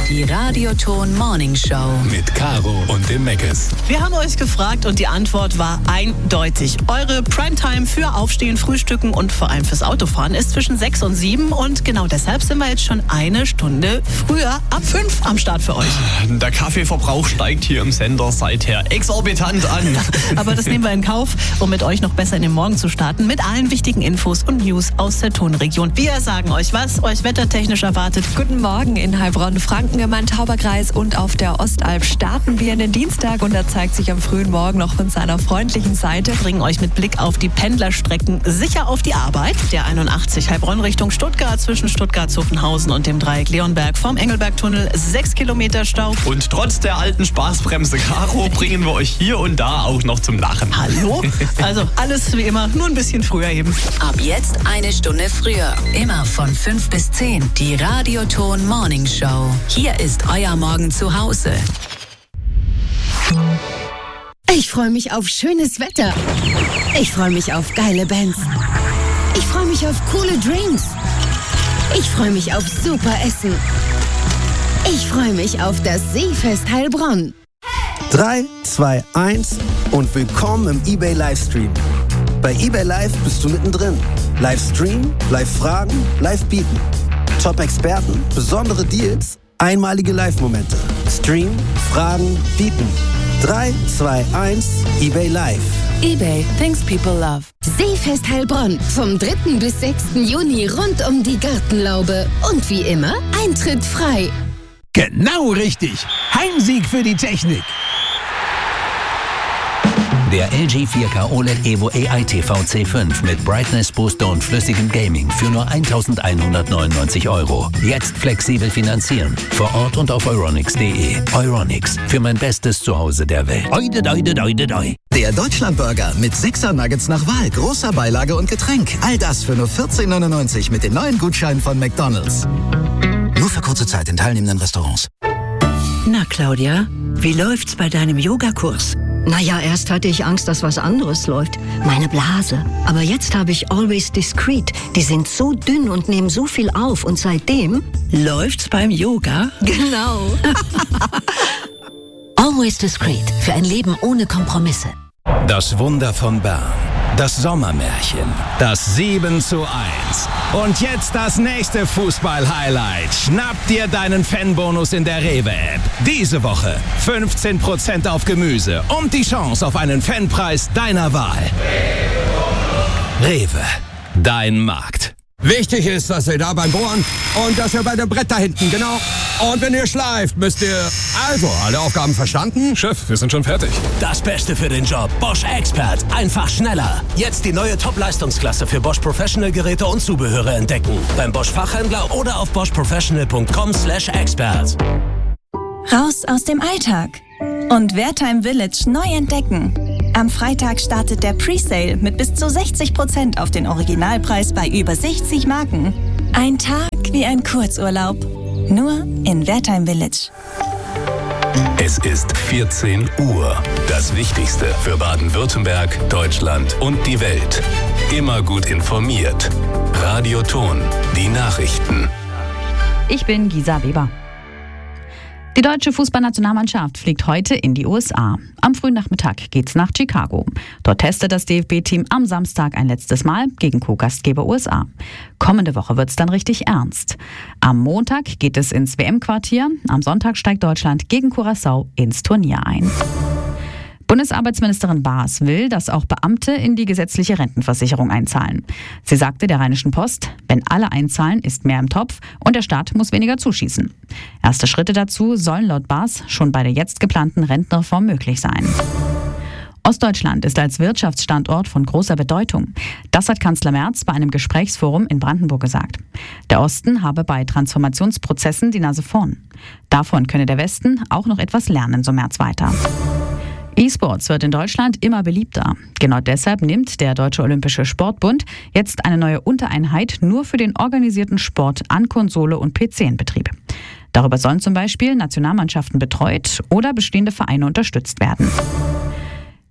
Die Radioton Morning Show. Mit Caro und dem Meckes. Wir haben euch gefragt und die Antwort war eindeutig. Eure Primetime für Aufstehen, Frühstücken und vor allem fürs Autofahren ist zwischen 6 und 7. Und genau deshalb sind wir jetzt schon eine Stunde früher, ab 5 am Start für euch. Der Kaffeeverbrauch steigt hier im Sender seither exorbitant an. Aber das nehmen wir in Kauf, um mit euch noch besser in den Morgen zu starten. Mit allen wichtigen Infos und News aus der Tonregion. Wir sagen euch, was euch wettertechnisch erwartet. Guten Morgen in Heilbronn, Franken, im Main-Tauber-Kreis und auf der Ostalb starten wir in den Dienstag und er zeigt sich am frühen Morgen noch von seiner freundlichen Seite. Bringen euch mit Blick auf die Pendlerstrecken sicher auf die Arbeit. Der 81 Heilbronn Richtung Stuttgart zwischen Stuttgart-Zuffenhausen und dem Dreieck Leonberg vom Engelbergtunnel 6 Kilometer Stau. Und trotz der alten Spaßbremse Caro bringen wir euch hier und da auch noch zum Lachen. Hallo? Also alles wie immer, nur ein bisschen früher eben. Ab jetzt eine Stunde früher. Immer von 5 bis 10. Die Radioton Morning Show. Hier ist euer Morgen zu Hause. Ich freue mich auf schönes Wetter. Ich freue mich auf geile Bands. Ich freue mich auf coole Drinks. Ich freue mich auf super Essen. Ich freue mich auf das Seefest Heilbronn. 3, 2, 1 und willkommen im eBay Livestream. Bei eBay Live bist du mittendrin. Livestream, Live-Fragen, Live-Bieten. Top-Experten, besondere Deals, einmalige Live-Momente. Stream, Fragen, Bieten. 3, 2, 1, eBay Live. eBay, things people love. Seefest Heilbronn vom 3. bis 6. Juni rund um die Gartenlaube. Und wie immer, Eintritt frei. Genau richtig. Heimsieg für die Technik. Der LG 4K OLED Evo AI TV C5 mit Brightness Booster und flüssigem Gaming für nur 1.199 €. Jetzt flexibel finanzieren. Vor Ort und auf euronics.de. Euronics, für mein bestes Zuhause der Welt. Oide, doide, doide, doi. Der Deutschlandburger mit 6er Nuggets nach Wahl, großer Beilage und Getränk. All das für nur 14,99 € mit den neuen Gutscheinen von McDonald's. Nur für kurze Zeit in teilnehmenden Restaurants. Na, Claudia, wie läuft's bei deinem Yogakurs? Naja, erst hatte ich Angst, dass was anderes läuft. Meine Blase. Aber jetzt habe ich Always Discreet. Die sind so dünn und nehmen so viel auf. Und seitdem... Läuft's beim Yoga? Genau. Always Discreet. Für ein Leben ohne Kompromisse. Das Wunder von Bern. Das Sommermärchen. Das 7:1. Und jetzt das nächste Fußball-Highlight. Schnapp dir deinen Fanbonus in der Rewe-App. Diese Woche 15% auf Gemüse und die Chance auf einen Fanpreis deiner Wahl. Rewe, dein Markt. Wichtig ist, dass ihr da beim Bohren und dass ihr bei dem Brett da hinten, genau. Und wenn ihr schleift, müsst ihr... Also, alle Aufgaben verstanden? Chef, wir sind schon fertig. Das Beste für den Job. Bosch Expert. Einfach schneller. Jetzt die neue Top-Leistungsklasse für Bosch Professional-Geräte und Zubehöre entdecken. Beim Bosch Fachhändler oder auf boschprofessional.com/expert. Raus aus dem Alltag und Wertheim Village neu entdecken. Am Freitag startet der Presale mit bis zu 60% auf den Originalpreis bei über 60 Marken. Ein Tag wie ein Kurzurlaub. Nur in Wertheim Village. Es ist 14 Uhr. Das Wichtigste für Baden-Württemberg, Deutschland und die Welt. Immer gut informiert. Radioton, die Nachrichten. Ich bin Gisa Weber. Die deutsche Fußballnationalmannschaft fliegt heute in die USA. Am frühen Nachmittag geht's nach Chicago. Dort testet das DFB-Team am Samstag ein letztes Mal gegen Co-Gastgeber USA. Kommende Woche wird's dann richtig ernst. Am Montag geht es ins WM-Quartier. Am Sonntag steigt Deutschland gegen Curaçao ins Turnier ein. Bundesarbeitsministerin Baas will, dass auch Beamte in die gesetzliche Rentenversicherung einzahlen. Sie sagte der Rheinischen Post, wenn alle einzahlen, ist mehr im Topf und der Staat muss weniger zuschießen. Erste Schritte dazu sollen laut Baas schon bei der jetzt geplanten Rentenreform möglich sein. Ostdeutschland ist als Wirtschaftsstandort von großer Bedeutung. Das hat Kanzler Merz bei einem Gesprächsforum in Brandenburg gesagt. Der Osten habe bei Transformationsprozessen die Nase vorn. Davon könne der Westen auch noch etwas lernen, so Merz weiter. E-Sports wird in Deutschland immer beliebter. Genau deshalb nimmt der Deutsche Olympische Sportbund jetzt eine neue Untereinheit nur für den organisierten Sport an Konsole und PC in Betrieb. Darüber sollen zum Beispiel Nationalmannschaften betreut oder bestehende Vereine unterstützt werden.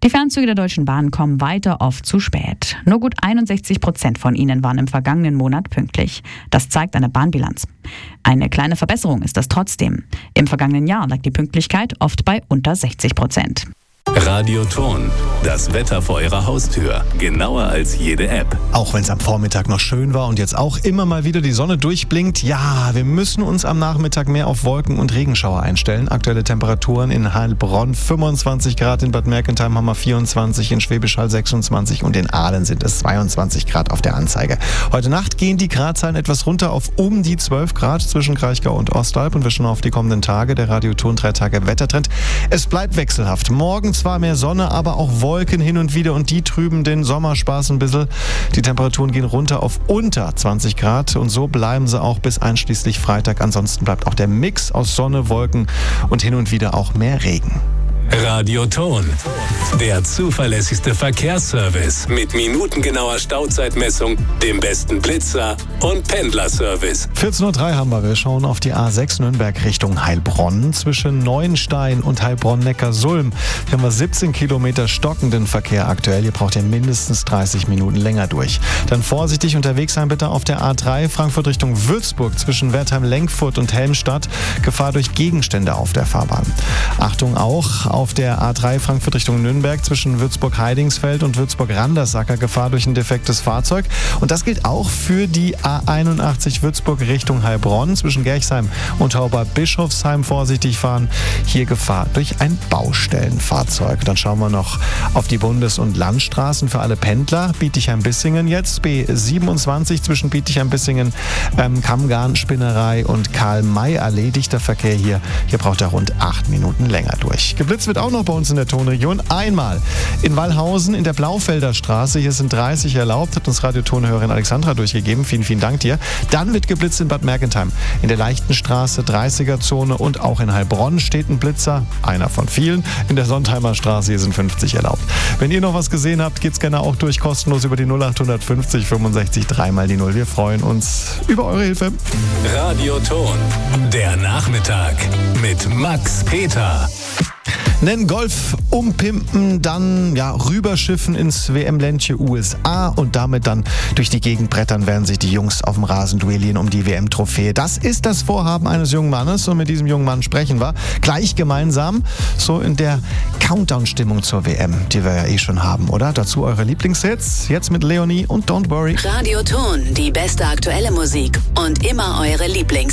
Die Fernzüge der Deutschen Bahn kommen weiter oft zu spät. Nur gut 61% von ihnen waren im vergangenen Monat pünktlich. Das zeigt eine Bahnbilanz. Eine kleine Verbesserung ist das trotzdem. Im vergangenen Jahr lag die Pünktlichkeit oft bei unter 60%. Radioton, das Wetter vor Ihrer Haustür. Genauer als jede App. Auch wenn es am Vormittag noch schön war und jetzt auch immer mal wieder die Sonne durchblinkt, ja, wir müssen uns am Nachmittag mehr auf Wolken- und Regenschauer einstellen. Aktuelle Temperaturen in Heilbronn 25 Grad, in Bad Mergentheim haben wir 24, in Schwäbisch Hall 26 und in Aalen sind es 22 Grad auf der Anzeige. Heute Nacht gehen die Gradzahlen etwas runter auf um die 12 Grad zwischen Kraichgau und Ostalb und wir schauen auf die kommenden Tage. Der Radioton 3 Tage Wettertrend. Es bleibt wechselhaft. Morgen zwar mehr Sonne, aber auch Wolken hin und wieder und die trüben den Sommerspaß ein bisschen. Die Temperaturen gehen runter auf unter 20 Grad und so bleiben sie auch bis einschließlich Freitag. Ansonsten bleibt auch der Mix aus Sonne, Wolken und hin und wieder auch mehr Regen. Radioton, der zuverlässigste Verkehrsservice mit minutengenauer Stauzeitmessung, dem besten Blitzer und Pendlerservice. 14:03 Uhr haben wir. Wir schauen auf die A6 Nürnberg Richtung Heilbronn. Zwischen Neuenstein und Heilbronn-Neckarsulm. Hier haben wir 17 Kilometer stockenden Verkehr aktuell. Ihr braucht ja mindestens 30 Minuten länger durch. Dann vorsichtig unterwegs sein bitte auf der A3 Frankfurt Richtung Würzburg. Zwischen Wertheim-Lenkfurt und Helmstadt. Gefahr durch Gegenstände auf der Fahrbahn. Achtung auch auf der A3 Frankfurt Richtung Nürnberg zwischen Würzburg-Heidingsfeld und Würzburg-Randersacker Gefahr durch ein defektes Fahrzeug. Und das gilt auch für die A81 Würzburg Richtung Heilbronn zwischen Gerchsheim und Tauber-Bischofsheim. Vorsichtig fahren. Hier Gefahr durch ein Baustellenfahrzeug. Dann schauen wir noch auf die Bundes- und Landstraßen für alle Pendler. Bietigheim-Bissingen jetzt. B27 zwischen Bietigheim-Bissingen, Kammgarn, Spinnerei und Karl-May-Allee. Dichter Verkehr hier. Hier braucht er rund 8 Minuten länger durch. Geblitzt wird auch noch bei uns in der Tonregion. Einmal in Wallhausen in der Blaufelder Straße. Hier sind 30 erlaubt, hat uns Radiotonhörerin Alexandra durchgegeben. Vielen, vielen Dank dir. Dann wird geblitzt in Bad Mergentheim. In der leichten Straße, 30er-Zone und auch in Heilbronn steht ein Blitzer. Einer von vielen. In der Sontheimer Straße, hier sind 50 erlaubt. Wenn ihr noch was gesehen habt, geht's gerne auch durch. Kostenlos über die 0850 65 3 mal die 0. Wir freuen uns über eure Hilfe. Radioton, der Nachmittag mit Max Peter. Nen Golf umpimpen, dann rüberschiffen ins WM-Ländchen USA und damit dann durch die Gegend brettern, werden sich die Jungs auf dem Rasen duellieren um die WM-Trophäe. Das ist das Vorhaben eines jungen Mannes und mit diesem jungen Mann sprechen wir gleich gemeinsam so in der Countdown-Stimmung zur WM, die wir ja schon haben, oder? Dazu eure Lieblingshits, jetzt mit Leonie und Don't Worry. Radioton, die beste aktuelle Musik und immer eure Lieblingshits.